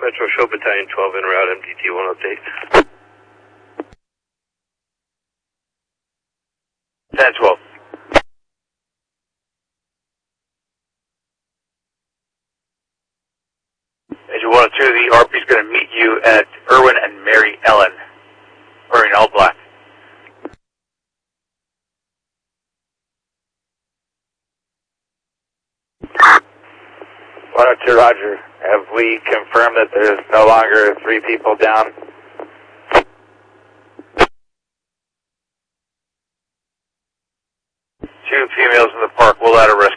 Metro Show Battalion 12 en route, MDT 1 update. 10-12. Engine 102, the RP is going to meet you at Irwin and Mary Ellen. Wearing all black. 102, Roger. Have we confirmed that there's no longer 3 people down? 2 females in the park will add a rescue.